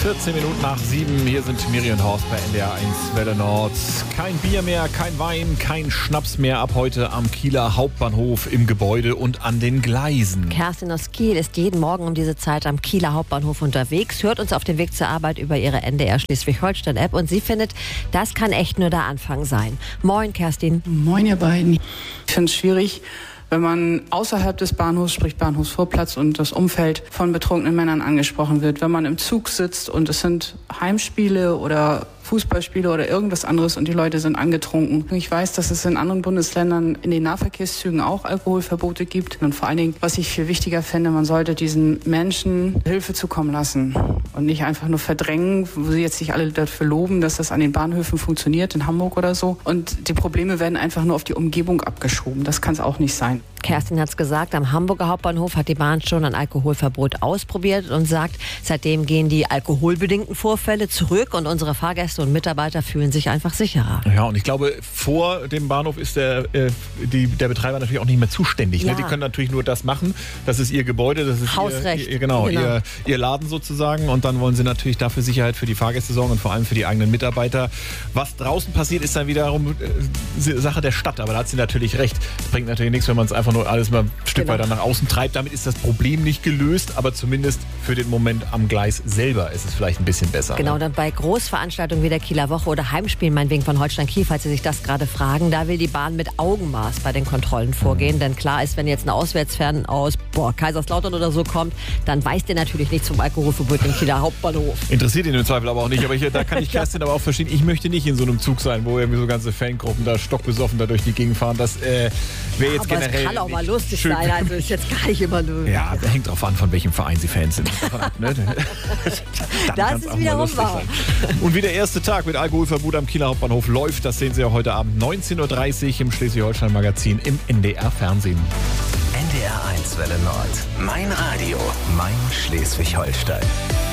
14 Minuten nach 7. Hier sind Miri und Horst bei NDR 1 Welle Nord. Kein Bier mehr, kein Wein, kein Schnaps mehr ab heute am Kieler Hauptbahnhof im Gebäude und an den Gleisen. Kerstin aus Kiel ist jeden Morgen um diese Zeit am Kieler Hauptbahnhof unterwegs, hört uns auf dem Weg zur Arbeit über ihre NDR Schleswig-Holstein-App und sie findet, das kann echt nur der Anfang sein. Moin, Kerstin. Moin, ihr beiden. Ich finde es schwierig, wenn man außerhalb des Bahnhofs, sprich Bahnhofsvorplatz und das Umfeld von betrunkenen Männern angesprochen wird. Wenn man im Zug sitzt und es sind Heimspiele oder Fußballspiele oder irgendwas anderes und die Leute sind angetrunken. Ich weiß, dass es in anderen Bundesländern in den Nahverkehrszügen auch Alkoholverbote gibt. Und vor allen Dingen, was ich viel wichtiger finde, man sollte diesen Menschen Hilfe zukommen lassen und nicht einfach nur verdrängen, wo sie jetzt sich alle dafür loben, dass das an den Bahnhöfen funktioniert, in Hamburg oder so. Und die Probleme werden einfach nur auf die Umgebung abgeschoben. Das kann es auch nicht sein. Kerstin hat es gesagt, am Hamburger Hauptbahnhof hat die Bahn schon ein Alkoholverbot ausprobiert und sagt, seitdem gehen die alkoholbedingten Vorfälle zurück und unsere Fahrgäste und Mitarbeiter fühlen sich einfach sicherer. Ja, und ich glaube, vor dem Bahnhof ist der Betreiber natürlich auch nicht mehr zuständig. Ja. Ne? Die können natürlich nur das machen. Das ist ihr Gebäude, das ist Hausrecht. Ihr Laden sozusagen. Und dann wollen sie natürlich dafür Sicherheit für die Fahrgäste sorgen und vor allem für die eigenen Mitarbeiter. Was draußen passiert, ist dann wiederum Sache der Stadt. Aber da hat sie natürlich recht. Das bringt natürlich nichts, wenn man es einfach nur alles mal ein Stück weiter nach außen treibt. Damit ist das Problem nicht gelöst, aber zumindest für den Moment am Gleis selber ist es vielleicht ein bisschen besser. Genau, ne? dann bei Großveranstaltungen wie der Kieler Woche oder Heimspielen meinetwegen von Holstein Kiel, falls Sie sich das gerade fragen, da will die Bahn mit Augenmaß bei den Kontrollen vorgehen. Denn klar ist, wenn jetzt ein Auswärtsfan aus Kaiserslautern oder so kommt, dann weiß der natürlich nicht zum Alkoholverbot im Kieler Hauptbahnhof. Interessiert ihn im Zweifel aber auch nicht. Aber da kann ich Kerstin aber auch verstehen, ich möchte nicht in so einem Zug sein, wo irgendwie so ganze Fangruppen da stockbesoffen da durch die Gegend fahren. Das wäre jetzt aber generell es kann auch mal nicht lustig schön. sein, also ist jetzt gar nicht immer nur. Ja, hängt drauf an, von welchem Verein Sie Fans sind. Ne? Das ist wiederum wahr. Und wie der erste Tag mit Alkoholverbot am Kieler Hauptbahnhof läuft, das sehen Sie ja heute Abend 19.30 Uhr im Schleswig-Holstein-Magazin im NDR-Fernsehen. NDR 1 Welle Nord. Mein Radio, mein Schleswig-Holstein.